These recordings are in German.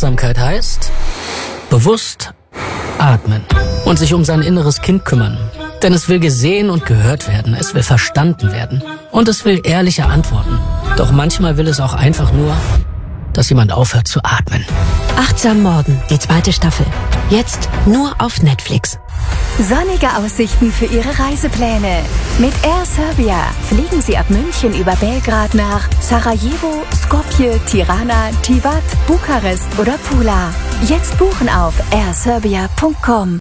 Achtsamkeit heißt bewusst atmen und sich um sein inneres Kind kümmern. Denn es will gesehen und gehört werden, es will verstanden werden und es will ehrliche Antworten. Doch manchmal will es auch einfach nur, dass jemand aufhört zu atmen. Achtsam Morden, die 2. Staffel. Jetzt nur auf Netflix. Sonnige Aussichten für Ihre Reisepläne. Mit Air Serbia fliegen Sie ab München über Belgrad nach Sarajevo, Skopje, Tirana, Tivat, Bukarest oder Pula. Jetzt buchen auf airserbia.com.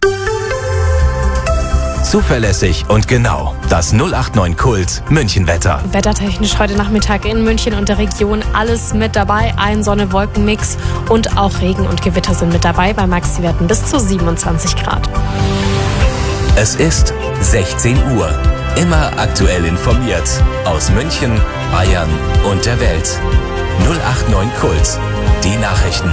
Zuverlässig und genau. Das 089 Kult Münchenwetter. Wettertechnisch heute Nachmittag in München und der Region alles mit dabei. Ein Sonne-Wolken-Mix und auch Regen und Gewitter sind mit dabei bei Maxi-Werten bis zu 27 Grad. Es ist 16 Uhr. Immer aktuell informiert. Aus München, Bayern und der Welt. 089 Kult. Die Nachrichten.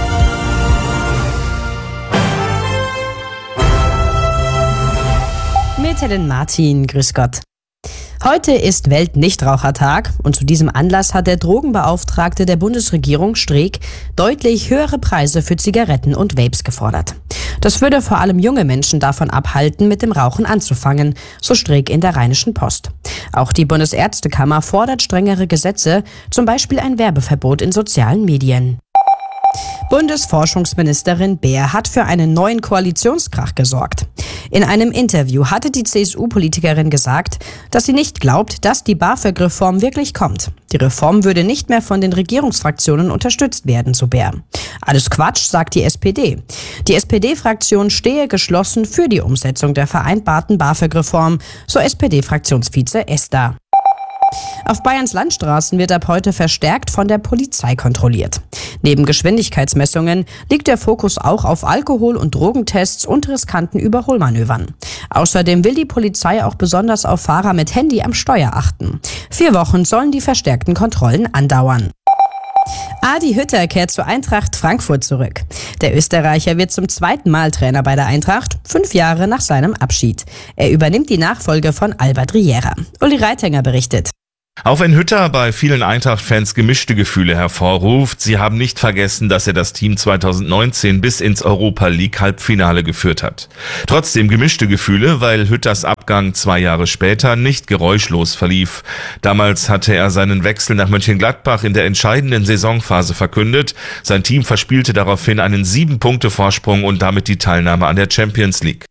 Mit Helen Martin, grüß Gott. Heute ist Weltnichtrauchertag und zu diesem Anlass hat der Drogenbeauftragte der Bundesregierung Streeck deutlich höhere Preise für Zigaretten und Vapes gefordert. Das würde vor allem junge Menschen davon abhalten, mit dem Rauchen anzufangen, so Streeck in der Rheinischen Post. Auch die Bundesärztekammer fordert strengere Gesetze, zum Beispiel ein Werbeverbot in sozialen Medien. Bundesforschungsministerin Baer hat für einen neuen Koalitionskrach gesorgt. In einem Interview hatte die CSU-Politikerin gesagt, dass sie nicht glaubt, dass die BAföG-Reform wirklich kommt. Die Reform würde nicht mehr von den Regierungsfraktionen unterstützt werden, so Baer. Alles Quatsch, sagt die SPD. Die SPD-Fraktion stehe geschlossen für die Umsetzung der vereinbarten BAföG-Reform, so SPD-Fraktionsvize Esther. Auf Bayerns Landstraßen wird ab heute verstärkt von der Polizei kontrolliert. Neben Geschwindigkeitsmessungen liegt der Fokus auch auf Alkohol- und Drogentests und riskanten Überholmanövern. Außerdem will die Polizei auch besonders auf Fahrer mit Handy am Steuer achten. 4 Wochen sollen die verstärkten Kontrollen andauern. Adi Hütter kehrt zur Eintracht Frankfurt zurück. Der Österreicher wird zum 2. Mal Trainer bei der Eintracht, 5 Jahre nach seinem Abschied. Er übernimmt die Nachfolge von Albert Riera. Uli Reitinger berichtet. Auch wenn Hütter bei vielen Eintracht-Fans gemischte Gefühle hervorruft, sie haben nicht vergessen, dass er das Team 2019 bis ins Europa-League-Halbfinale geführt hat. Trotzdem gemischte Gefühle, weil Hütters Abgang 2 Jahre später nicht geräuschlos verlief. Damals hatte er seinen Wechsel nach Mönchengladbach in der entscheidenden Saisonphase verkündet. Sein Team verspielte daraufhin einen 7-Punkte-Vorsprung und damit die Teilnahme an der Champions League.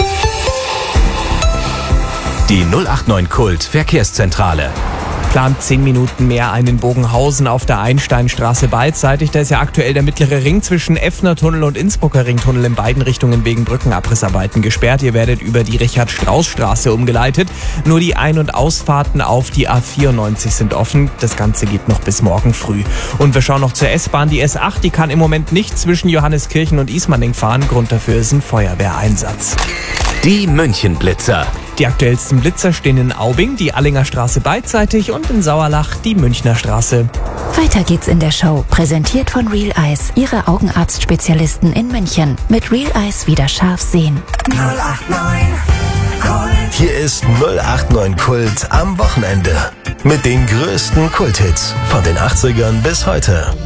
Die 089 Kult Verkehrszentrale. Plant 10 Minuten mehr einen Bogenhausen auf der Einsteinstraße beidseitig. Da ist ja aktuell der mittlere Ring zwischen Effner-Tunnel und Innsbrucker Ringtunnel in beiden Richtungen wegen Brückenabrissarbeiten gesperrt. Ihr werdet über die Richard-Strauß-Straße umgeleitet. Nur die Ein- und Ausfahrten auf die A94 sind offen. Das Ganze geht noch bis morgen früh. Und wir schauen noch zur S-Bahn. Die S8, die kann im Moment nicht zwischen Johanneskirchen und Ismaning fahren. Grund dafür ist ein Feuerwehreinsatz. Die Münchenblitzer. Die aktuellsten Blitzer stehen in Aubing, die Allinger Straße beidseitig und in Sauerlach die Münchner Straße. Weiter geht's in der Show. Präsentiert von Real Eyes, Ihre Augenarztspezialisten in München. Mit Real Eyes wieder scharf sehen. 089 Kult. Hier ist 089 Kult am Wochenende. Mit den größten Kulthits von den 80ern bis heute.